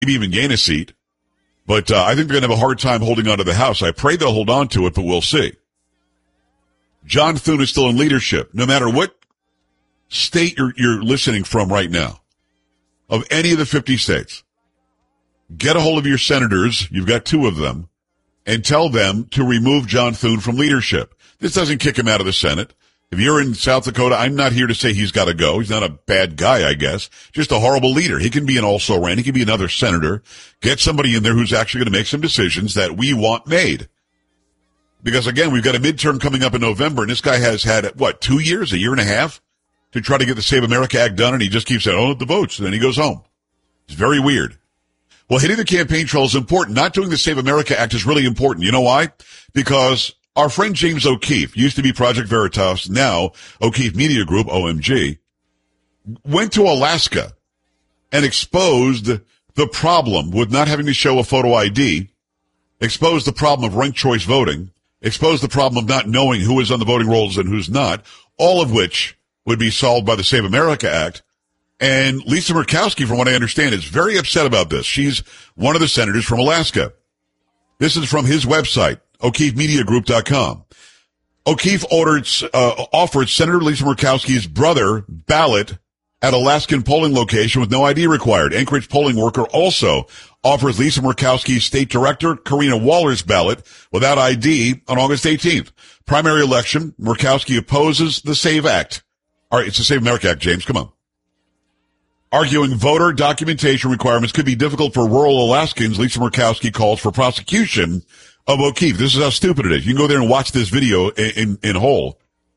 maybe even gain a seat. But I think they're going to have a hard time holding on to the House. I pray they'll hold on to it, but we'll see. John Thune is still in leadership, no matter what state you're listening from right now, of any of the 50 states. Get a hold of your senators, you've got 2 of them, and tell them to remove John Thune from leadership. This doesn't kick him out of the Senate. If you're in South Dakota, I'm not here to say he's got to go. He's not a bad guy, I guess. Just a horrible leader. He can be an also-ran. He can be another senator. Get somebody in there who's actually going to make some decisions that we want made. Because, again, we've got a midterm coming up in November, and this guy has had, 2 years, a year and a half, to try to get the Save America Act done, and he just keeps saying, the votes, and then he goes home. It's very weird. Well, hitting the campaign trail is important. Not doing the Save America Act is really important. You know why? Because our friend James O'Keefe, used to be Project Veritas, now O'Keefe Media Group, OMG, went to Alaska and exposed the problem with not having to show a photo ID, exposed the problem of ranked choice voting, exposed the problem of not knowing who is on the voting rolls and who's not, all of which would be solved by the Save America Act. And Lisa Murkowski, from what I understand, is very upset about this. She's one of the senators from Alaska. This is from his website, O'KeefeMediaGroup.com. O'Keefe offered Senator Lisa Murkowski's brother ballot at Alaskan polling location with no ID required. Anchorage polling worker also offers Lisa Murkowski's state director, Karina Waller's ballot without ID on August 18th. Primary election, Murkowski opposes the SAVE Act. All right, it's the Save America Act, James. Come on. Arguing voter documentation requirements could be difficult for rural Alaskans, Lisa Murkowski calls for prosecution of O'Keefe. This is how stupid it is. You can go there and watch this video in whole.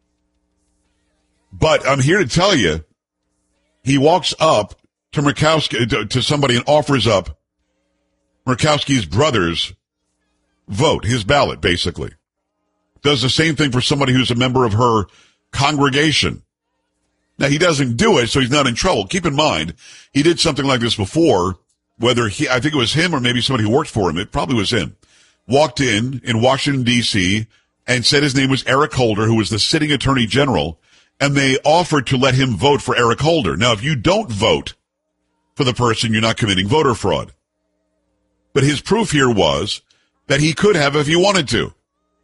But I'm here to tell you, he walks up to Murkowski, to somebody, and offers up Murkowski's brother's vote, his ballot, basically. Does the same thing for somebody who's a member of her congregation. Now, he doesn't do it, so he's not in trouble. Keep in mind, he did something like this before, I think it was him or maybe somebody who worked for him. It probably was him. Walked in Washington, D.C., and said his name was Eric Holder, who was the sitting attorney general, and they offered to let him vote for Eric Holder. Now, if you don't vote for the person, you're not committing voter fraud. But his proof here was that he could have if he wanted to.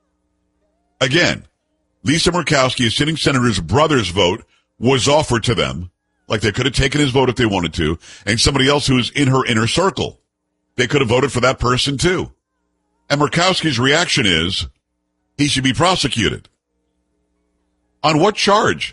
Again, Lisa Murkowski, a sitting senator's brother's vote, was offered to them, like they could have taken his vote if they wanted to, and somebody else who was in her inner circle. They could have voted for that person too. And Murkowski's reaction is, he should be prosecuted. On what charge?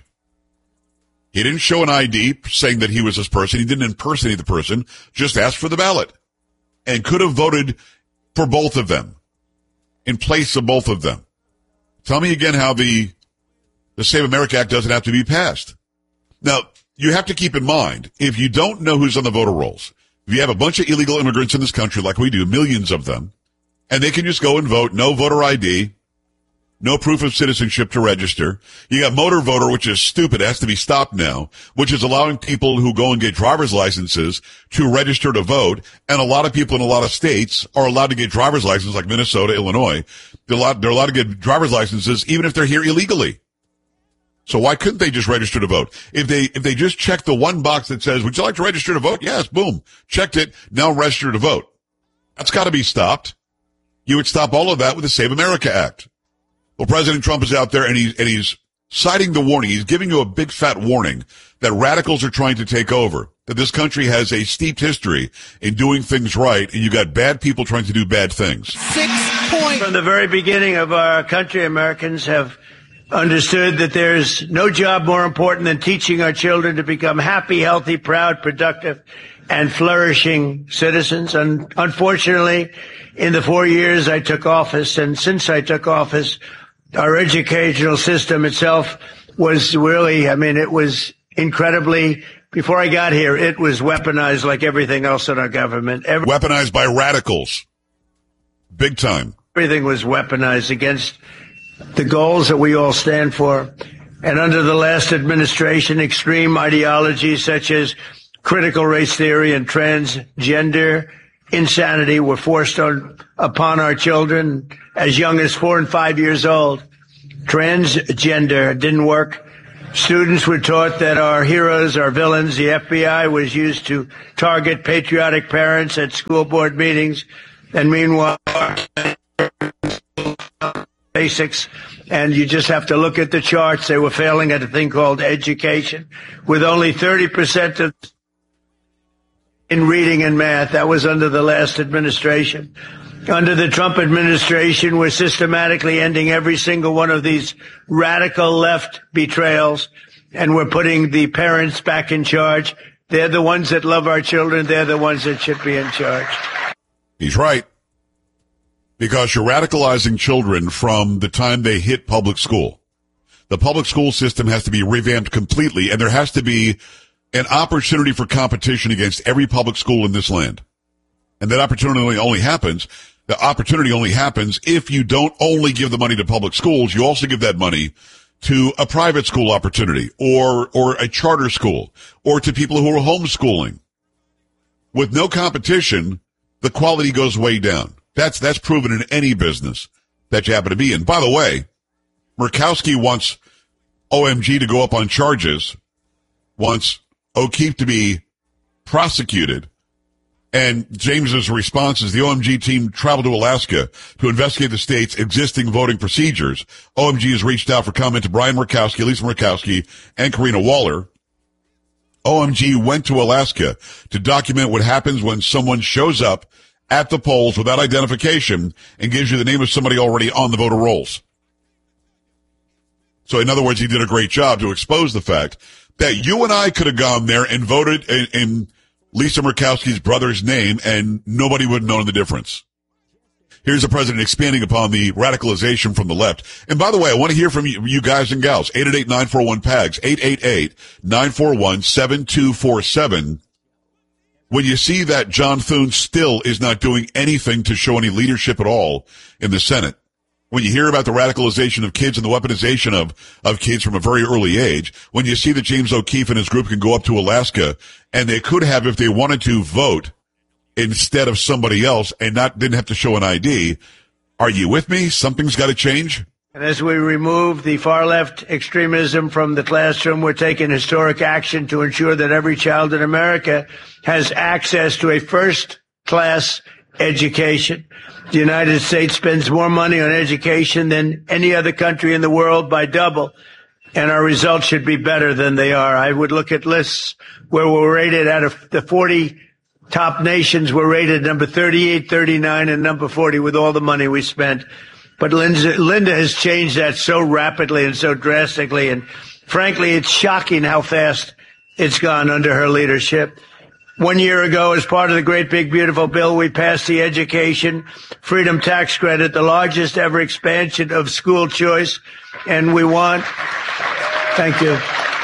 He didn't show an ID saying that he was this person. He didn't impersonate the person, just asked for the ballot. And could have voted for both of them, in place of both of them. Tell me again how the Save America Act doesn't have to be passed. Now, you have to keep in mind, if you don't know who's on the voter rolls, if you have a bunch of illegal immigrants in this country like we do, millions of them, and they can just go and vote, no voter ID, no proof of citizenship to register. You got motor voter, which is stupid, has to be stopped now, which is allowing people who go and get driver's licenses to register to vote. And a lot of people in a lot of states are allowed to get driver's licenses, like Minnesota, Illinois. They're allowed to get driver's licenses even if they're here illegally. So why couldn't they just register to vote? If they just check the one box that says, would you like to register to vote? Yes, boom. Checked it. Now register to vote. That's got to be stopped. You would stop all of that with the Save America Act. Well, President Trump is out there and he's citing the warning. He's giving you a big fat warning that radicals are trying to take over, that this country has a steeped history in doing things right, and you got bad people trying to do bad things. 6 points. From the very beginning of our country, Americans have understood that there's no job more important than teaching our children to become happy, healthy, proud, productive, and flourishing citizens. And unfortunately, in the 4 years I took office, and since I took office, our educational system itself was really, it was incredibly, before I got here, it was weaponized like everything else in our government. Weaponized by radicals. Big time. Everything was weaponized against the goals that we all stand for. And under the last administration, extreme ideologies such as critical race theory and transgender insanity were forced upon our children as young as 4 and 5 years old. Transgender didn't work. Students were taught that our heroes are villains. The FBI was used to target patriotic parents at school board meetings. And meanwhile, basics, and you just have to look at the charts. They were failing at a thing called education, with only 30% of in reading and math. That was under the last administration. Under the Trump administration, we're systematically ending every single one of these radical left betrayals, and we're putting the parents back in charge. They're the ones that love our children. They're the ones that should be in charge. He's right. Because you're radicalizing children from the time they hit public school. The public school system has to be revamped completely, and there has to be an opportunity for competition against every public school in this land. And that opportunity only happens if you don't only give the money to public schools, you also give that money to a private school opportunity or a charter school or to people who are homeschooling. With no competition, the quality goes way down. That's proven in any business that you happen to be in. By the way, Murkowski wants OMG to go up on charges, wants O'Keefe to be prosecuted. And James's response is the OMG team traveled to Alaska to investigate the state's existing voting procedures. OMG has reached out for comment to Brian Murkowski, Lisa Murkowski, and Karina Waller. OMG went to Alaska to document what happens when someone shows up at the polls without identification and gives you the name of somebody already on the voter rolls. So in other words, he did a great job to expose the fact that you and I could have gone there and voted in Lisa Murkowski's brother's name and nobody would have known the difference. Here's the president expanding upon the radicalization from the left. And by the way, I want to hear from you guys and gals. 888-941-PAGS, 888-941-7247. When you see that John Thune still is not doing anything to show any leadership at all in the Senate, when you hear about the radicalization of kids and the weaponization of kids from a very early age, when you see that James O'Keefe and his group can go up to Alaska and they could have, if they wanted to, vote instead of somebody else and didn't have to show an ID, are you with me? Something's got to change. And as we remove the far-left extremism from the classroom, we're taking historic action to ensure that every child in America has access to a first-class education. The United States spends more money on education than any other country in the world by double, and our results should be better than they are. I would look at lists where we're rated out of the 40 top nations, we're rated number 38, 39, and number 40 with all the money we spent. But Linda has changed that so rapidly and so drastically. And frankly, it's shocking how fast it's gone under her leadership. 1 year ago, as part of the great big beautiful bill, we passed the Education Freedom Tax Credit, the largest ever expansion of school choice. And we want, thank you.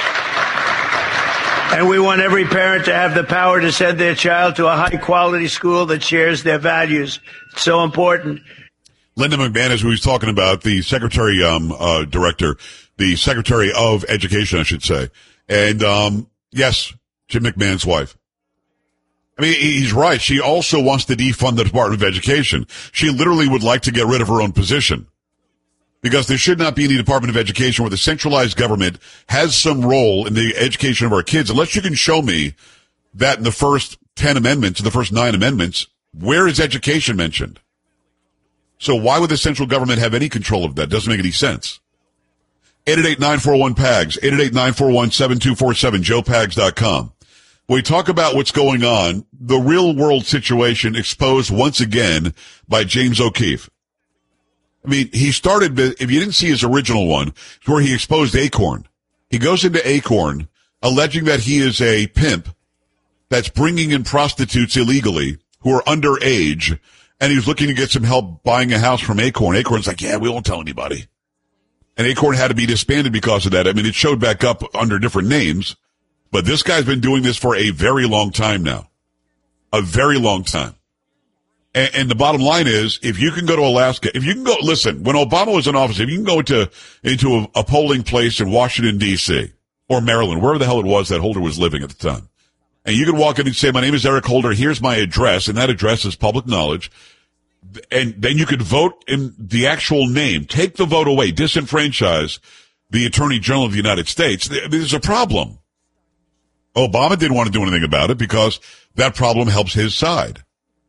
And we want every parent to have the power to send their child to a high quality school that shares their values. It's so important. Linda McMahon is who he's talking about, the Secretary the Secretary of Education, I should say. And yes, Jim McMahon's wife. I mean, he's right. She also wants to defund the Department of Education. She literally would like to get rid of her own position. Because there should not be any Department of Education where the centralized government has some role in the education of our kids. Unless you can show me that in the first 10 amendments, in the first 9 amendments, where is education mentioned? So why would the central government have any control of that? Doesn't make any sense. 888-941-PAGS, 888-941-7247, joepags.com. We talk about what's going on, the real world situation exposed once again by James O'Keefe. I mean, he started, if you didn't see his original one, where he exposed Acorn. He goes into Acorn alleging that he is a pimp that's bringing in prostitutes illegally who are underage, and he's looking to get some help buying a house from Acorn. Acorn's like, yeah, we won't tell anybody. And Acorn had to be disbanded because of that. I mean, it showed back up under different names, but this guy's been doing this for a very long time now. A very long time. And the bottom line is, if you can go to Alaska, if you can go, listen, when Obama was in office, if you can go into a polling place in Washington, D.C., or Maryland, wherever the hell it was that Holder was living at the time, and you can walk in and say, my name is Eric Holder, here's my address, and that address is public knowledge, and then you could vote in the actual name. Take the vote away, disenfranchise the Attorney General of the United States, there's a problem. Obama didn't want to do anything about it because that problem helps his side.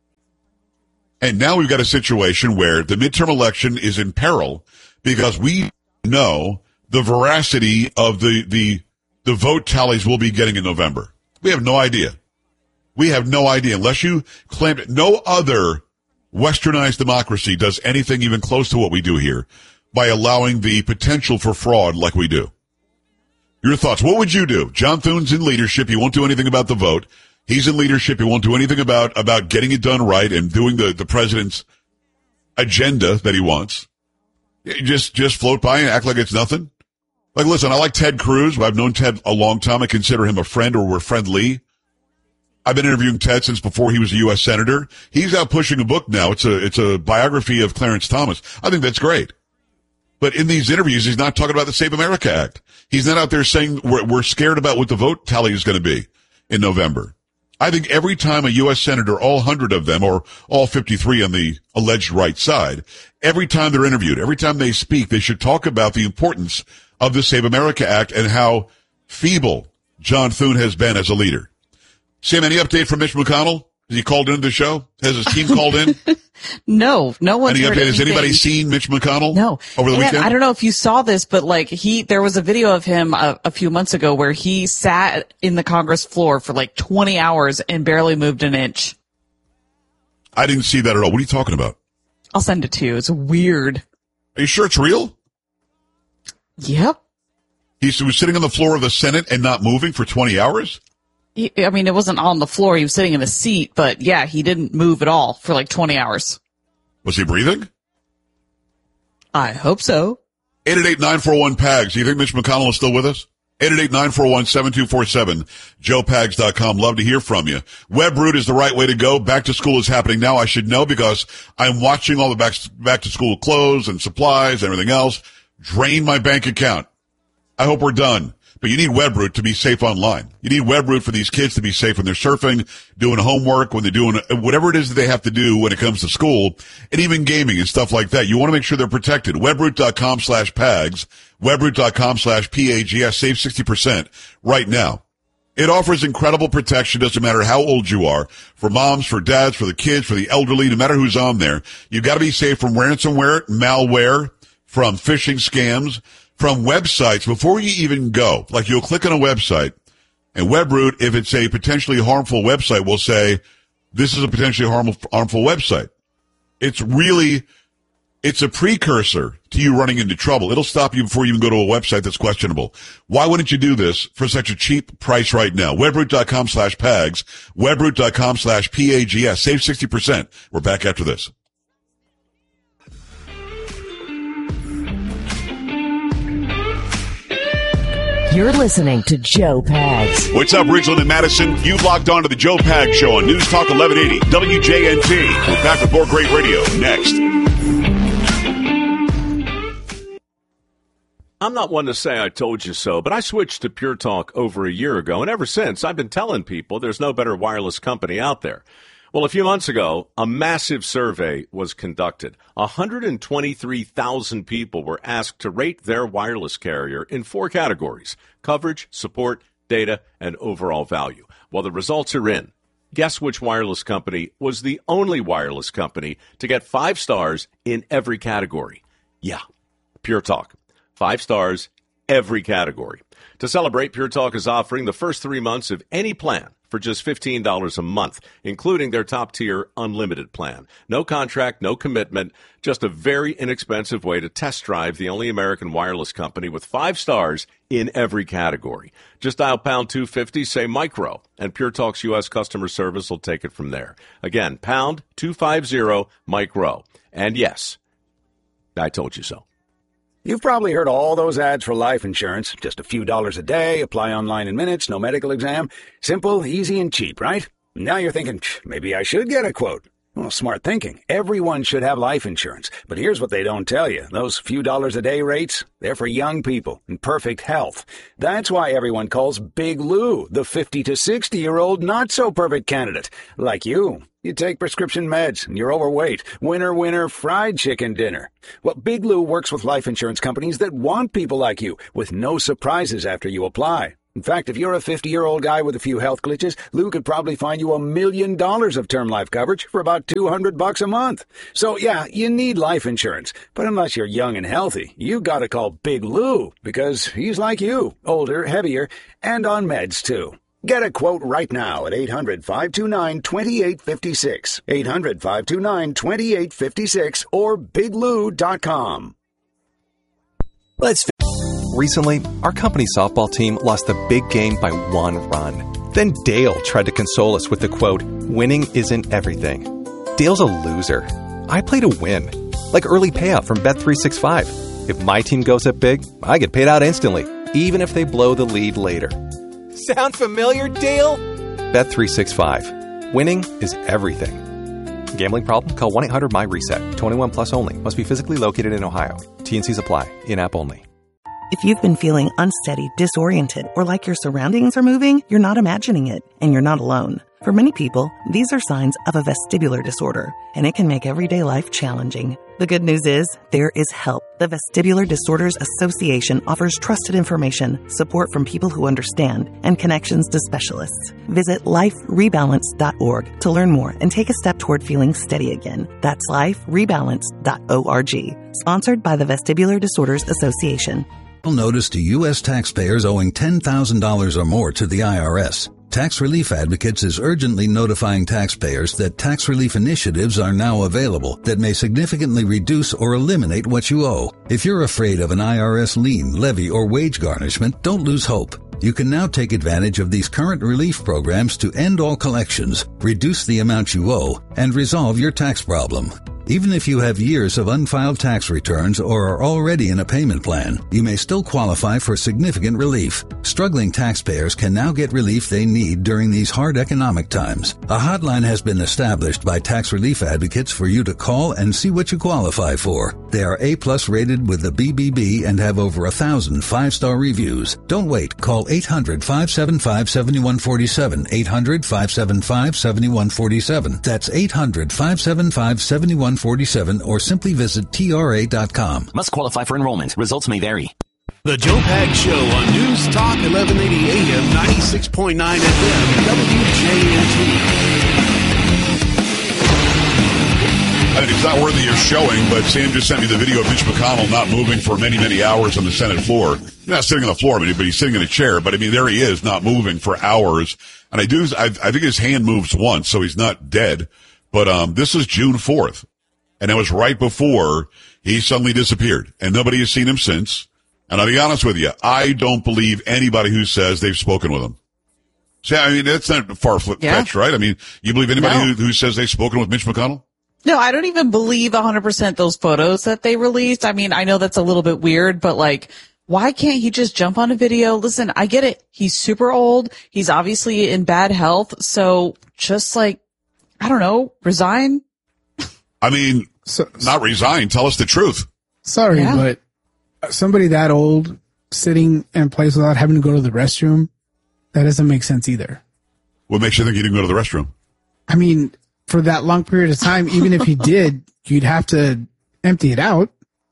And now we've got a situation where the midterm election is in peril because we know the veracity of the vote tallies we'll be getting in November. We have no idea. We have no idea unless you claim it. No other westernized democracy does anything even close to what we do here by allowing the potential for fraud like we do. Your thoughts. What would you do? John Thune's in leadership. He won't do anything about the vote. He's in leadership. He won't do anything about getting it done right and doing the president's agenda that he wants. Just float by and act like it's nothing. Like, listen, I like Ted Cruz. I've known Ted a long time. I consider him a friend, or we're friendly. I've been interviewing Ted since before he was a U.S. Senator. He's out pushing a book now. It's a biography of Clarence Thomas. I think that's great. But in these interviews, he's not talking about the Save America Act. He's not out there saying we're scared about what the vote tally is going to be in November. I think every time a U.S. Senator, all 100 of them, or all 53 on the alleged right side, every time they're interviewed, every time they speak, they should talk about the importance of the Save America Act and how feeble John Thune has been as a leader. Sam, any update from Mitch McConnell? Has he called into the show? Has his team called in? No one's heard anything. Has anybody seen Mitch McConnell? No. Over the weekend? I don't know if you saw this, but there was a video of him a few months ago where he sat in the Congress floor for 20 hours and barely moved an inch. I didn't see that at all. What are you talking about? I'll send it to you. It's weird. Are you sure it's real? Yep. He was sitting on the floor of the Senate and not moving for 20 hours? It wasn't on the floor. He was sitting in a seat, but yeah, he didn't move at all for 20 hours. Was he breathing? I hope so. 888-941-PAGS. Do you think Mitch McConnell is still with us? 888-941-7247. JoePags.com. Love to hear from you. WebRoot is the right way to go. Back to school is happening now. I should know because I'm watching all the back to school clothes and supplies and everything else drain my bank account. I hope we're done. But you need WebRoot to be safe online. You need WebRoot for these kids to be safe when they're surfing, doing homework, when they're doing whatever it is that they have to do when it comes to school, and even gaming and stuff like that. You want to make sure they're protected. WebRoot.com/PAGS, WebRoot.com/PAGS. Save 60% right now. It offers incredible protection. Doesn't matter how old you are. For moms, for dads, for the kids, for the elderly, no matter who's on there. You've got to be safe from ransomware, malware, from phishing scams, from websites before you even go. Like, you'll click on a website, and WebRoot, if it's a potentially harmful website, will say, this is a potentially harmful website. It's a precursor to you running into trouble. It'll stop you before you even go to a website that's questionable. Why wouldn't you do this for such a cheap price right now? WebRoot.com/PAGS, WebRoot.com/PAGS. Save 60%. We're back after this. You're listening to Joe Pags. What's up, Ridgeland and Madison? You've logged on to the Joe Pags Show on News Talk 1180 WJNT. We're back with more great radio next. I'm not one to say I told you so, but I switched to Pure Talk over a year ago, and ever since, I've been telling people there's no better wireless company out there. Well, a few months ago, a massive survey was conducted. 123,000 people were asked to rate their wireless carrier in 4 categories: coverage, support, data, and overall value. Well, the results are in. Guess which wireless company was the only wireless company to get 5 stars in every category? Yeah, Pure Talk. 5 stars, every category. To celebrate, Pure Talk is offering the first 3 months of any plan for just $15 a month, including their top-tier unlimited plan. No contract, no commitment, just a very inexpensive way to test drive the only American wireless company with 5 stars in every category. Just dial pound 250, say micro, and Pure Talk's U.S. customer service will take it from there. Again, pound 250 micro. And yes, I told you so. You've probably heard all those ads for life insurance. Just a few dollars a day, apply online in minutes, no medical exam. Simple, easy, and cheap, right? Now you're thinking, maybe I should get a quote. Well, smart thinking. Everyone should have life insurance. But here's what they don't tell you. Those few dollars a day rates, they're for young people in perfect health. That's why everyone calls Big Lou the 50 to 60-year-old not-so-perfect candidate. Like you. You take prescription meds and you're overweight. Winner, winner, fried chicken dinner. Well, Big Lou works with life insurance companies that want people like you with no surprises after you apply. In fact, if you're a 50-year-old guy with a few health glitches, Lou could probably find you $1 million of term life coverage for about $200 a month. So, yeah, you need life insurance. But unless you're young and healthy, you gotta call Big Lou because he's like you, older, heavier, and on meds, too. Get a quote right now at 800-529-2856, 800-529-2856, or biglou.com. Recently, our company softball team lost the big game by 1 run. Then Dale tried to console us with the quote, "Winning isn't everything." Dale's a loser. I play to win, like early payout from Bet365. If my team goes up big, I get paid out instantly, even if they blow the lead later. Sound familiar, Dale? Bet365. Winning is everything. Gambling problem? Call 1-800-MY-RESET. 21 plus only. Must be physically located in Ohio. T&Cs apply. In-app only. If you've been feeling unsteady, disoriented, or like your surroundings are moving, you're not imagining it, and you're not alone. For many people, these are signs of a vestibular disorder, and it can make everyday life challenging. The good news is, there is help. The Vestibular Disorders Association offers trusted information, support from people who understand, and connections to specialists. Visit liferebalance.org to learn more and take a step toward feeling steady again. That's liferebalance.org. Sponsored by the Vestibular Disorders Association. Notice to U.S. taxpayers owing $10,000 or more to the IRS. Tax Relief Advocates is urgently notifying taxpayers that tax relief initiatives are now available that may significantly reduce or eliminate what you owe. If you're afraid of an IRS lien, levy, or wage garnishment, don't lose hope. You can now take advantage of these current relief programs to end all collections, reduce the amount you owe, and resolve your tax problem. Even if you have years of unfiled tax returns or are already in a payment plan, you may still qualify for significant relief. Struggling taxpayers can now get relief they need during these hard economic times. A hotline has been established by Tax Relief Advocates for you to call and see what you qualify for. They are A+ rated with the BBB and have over 1,000 5-star reviews. Don't wait. Call 800-575-7147, 800-575-7147. That's 800-575-7147, or simply visit TRA.com. Must qualify for enrollment. Results may vary. The Joe Pags Show on News Talk 1180 AM 96.9 FM WJNT. It's not worthy of showing, but Sam just sent me the video of Mitch McConnell not moving for many, many hours on the Senate floor. He's not sitting on the floor, but he's sitting in a chair. But I mean, there he is, not moving for hours. And I think his hand moves once, so he's not dead. But this is June 4th. And it was right before he suddenly disappeared. And nobody has seen him since. And I'll be honest with you, I don't believe anybody who says they've spoken with him. See, I mean, that's not far-fetched, right? I mean, you believe anybody who says they've spoken with Mitch McConnell? No, I don't even believe 100% those photos that they released. I mean, I know that's a little bit weird, but like, why can't he just jump on a video? Listen, I get it. He's super old. He's obviously in bad health. So just like, I don't know, resign. I mean, not resign. Tell us the truth. Sorry, but somebody that old sitting in place without having to go to the restroom, that doesn't make sense either. What makes you think he didn't go to the restroom? I mean, for that long period of time, even if he did, you'd have to empty it out.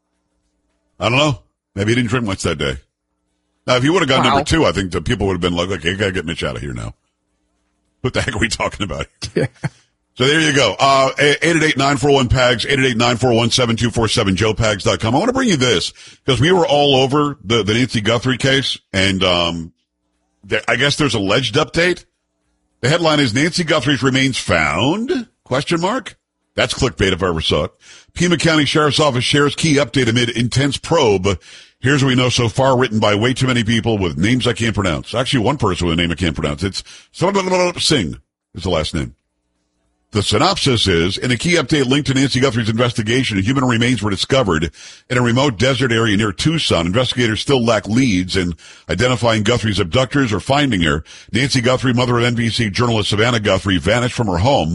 I don't know. Maybe he didn't drink much that day. Now, if he would have gone number 2, I think the people would have been like, okay, you got to get Mitch out of here now. What the heck are we talking about? Yeah. So there you go. 888-941-PAGS, 888-941-7247, joepags.com. I want to bring you this because we were all over the Nancy Guthrie case, and I guess there's alleged update. The headline is Nancy Guthrie remains found? ? That's clickbait if I ever saw it. Pima County Sheriff's Office shares key update amid intense probe. Here's what we know so far, written by way too many people with names I can't pronounce. Actually, one person with a name I can't pronounce. It's Singh is the last name. The synopsis is, in a key update linked to Nancy Guthrie's investigation, human remains were discovered in a remote desert area near Tucson. Investigators still lack leads in identifying Guthrie's abductors or finding her. Nancy Guthrie, mother of NBC journalist Savannah Guthrie, vanished from her home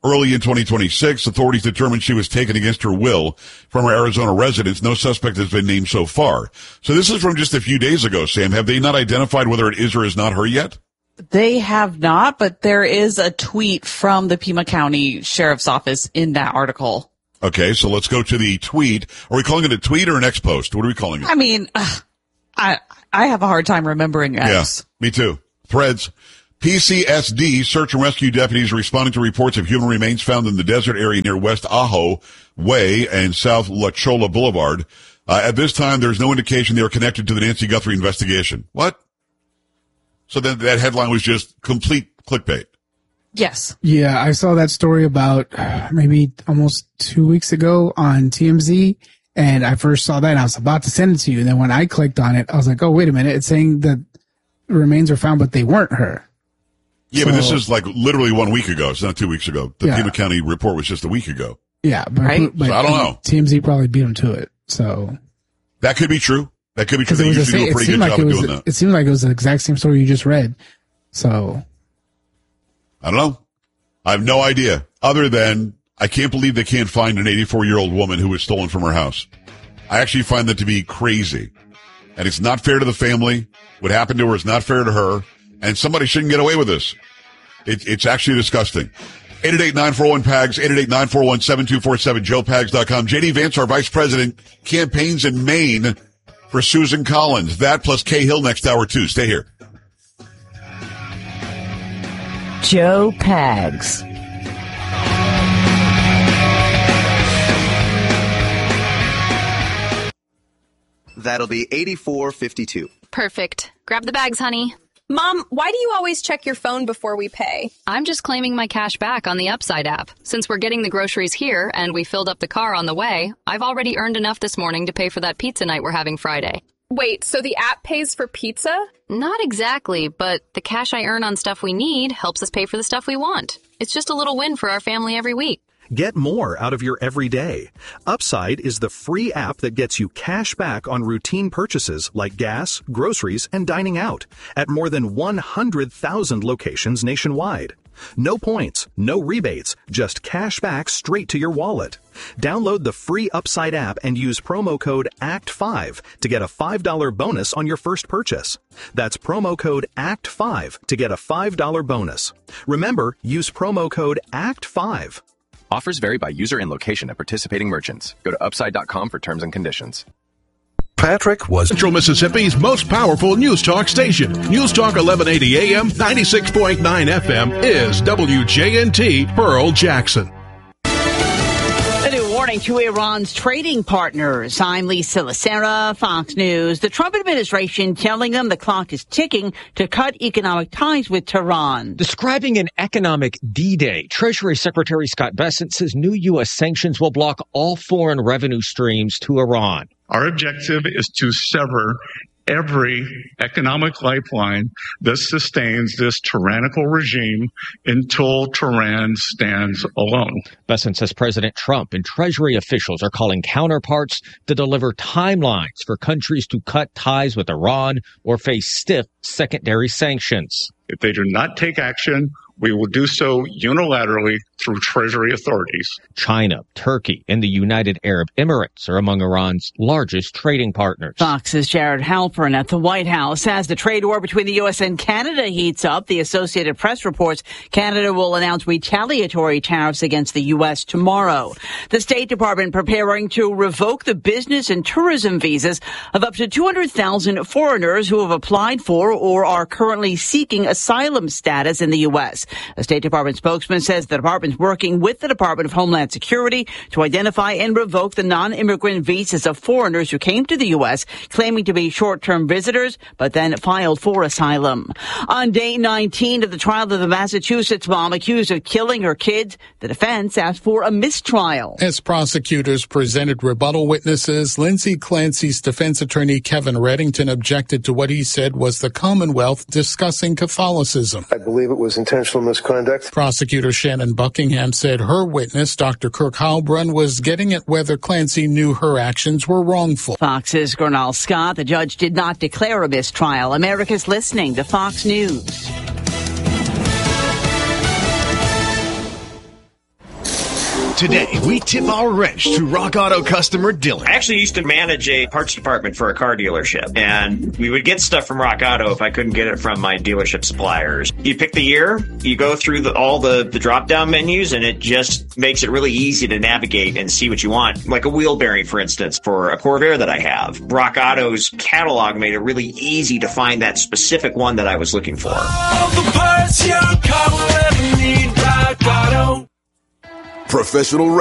Early in 2026, authorities determined she was taken against her will from her Arizona residence. No suspect has been named so far. So this is from just a few days ago, Sam. Have they not identified whether it is or is not her yet? They have not, but there is a tweet from the Pima County Sheriff's Office in that article. Okay, so let's go to the tweet. Are we calling it a tweet or an X post? What are we calling it? I mean, I have a hard time remembering X. Yeah, me too. Threads. PCSD search and rescue deputies are responding to reports of human remains found in the desert area near West Ajo Way and South La Chola Boulevard. At this time, there's no indication they are connected to the Nancy Guthrie investigation. What? So then that headline was just complete clickbait. Yes. Yeah, I saw that story about maybe almost 2 weeks ago on TMZ, and I first saw that and I was about to send it to you. And then when I clicked on it, I was like, oh, wait a minute. It's saying that remains were found, but they weren't her. Yeah, but this is like literally 1 week ago. It's not 2 weeks ago. The Pima County report was just a week ago. Yeah, but, right? But so I don't know. TMZ probably beat them to it. So that could be true. That could be true. They usually do a pretty good job of doing that. It seemed like it was the exact same story you just read. So I don't know. I have no idea. Other than I can't believe they can't find an 84-year-old woman who was stolen from her house. I actually find that to be crazy. And it's not fair to the family. What happened to her is not fair to her. And somebody shouldn't get away with this. It's actually disgusting. 888-941-PAGS, 888-941-7247, joepags.com. J.D. Vance, our vice president, campaigns in Maine for Susan Collins. That plus Kay Hill next hour, too. Stay here. Joe Pags. That'll be $84.52. Perfect. Grab the bags, honey. Mom, why do you always check your phone before we pay? I'm just claiming my cash back on the Upside app. Since we're getting the groceries here and we filled up the car on the way, I've already earned enough this morning to pay for that pizza night we're having Friday. Wait, so the app pays for pizza? Not exactly, but the cash I earn on stuff we need helps us pay for the stuff we want. It's just a little win for our family every week. Get more out of your everyday. Upside is the free app that gets you cash back on routine purchases like gas, groceries, and dining out at more than 100,000 locations nationwide. No points, no rebates, just cash back straight to your wallet. Download the free Upside app and use promo code ACT5 to get a $5 bonus on your first purchase. That's promo code ACT5 to get a $5 bonus. Remember, use promo code ACT5. Offers vary by user and location at participating merchants. Go to upside.com for terms and conditions. Patrick was Central Mississippi's most powerful news talk station. News Talk 1180 AM, 96.9 FM is WJNT Pearl Jackson. A new warning to Iran's trading partners. I'm Lisa Lacera, Fox News. The Trump administration telling them the clock is ticking to cut economic ties with Tehran. Describing an economic D-Day, Treasury Secretary Scott Bessent says new U.S. sanctions will block all foreign revenue streams to Iran. Our objective is to sever every economic lifeline that sustains this tyrannical regime until Tehran stands alone. Bessent says President Trump and Treasury officials are calling counterparts to deliver timelines for countries to cut ties with Iran or face stiff secondary sanctions. If they do not take action, we will do so unilaterally through Treasury authorities. China, Turkey, and the United Arab Emirates are among Iran's largest trading partners. Fox's Jared Halpern at the White House. As the trade war between the U.S. and Canada heats up, the Associated Press reports Canada will announce retaliatory tariffs against the U.S. tomorrow. The State Department preparing to revoke the business and tourism visas of up to 200,000 foreigners who have applied for or are currently seeking asylum status in the U.S. A State Department spokesman says the department's working with the Department of Homeland Security to identify and revoke the non-immigrant visas of foreigners who came to the U.S. claiming to be short-term visitors, but then filed for asylum. On day 19 of the trial of the Massachusetts mom accused of killing her kids, the defense asked for a mistrial. As prosecutors presented rebuttal witnesses, Lindsay Clancy's defense attorney Kevin Reddington objected to what he said was the Commonwealth discussing Catholicism. I believe it was intentional misconduct. Prosecutor Shannon Buckingham said her witness, Dr. Kirk Heilbrunn, was getting at whether Clancy knew her actions were wrongful. Fox's Gernal Scott, the judge did not declare a mistrial. America's listening to Fox News. Today, we tip our wrench to Rock Auto customer Dylan. I actually used to manage a parts department for a car dealership, and we would get stuff from Rock Auto if I couldn't get it from my dealership suppliers. You pick the year, you go through all the drop-down menus, and it just makes it really easy to navigate and see what you want. Like a wheel bearing, for instance, for a Corvair that I have. Rock Auto's catalog made it really easy to find that specific one that I was looking for. All the parts your car will ever need, Rock Auto. Professional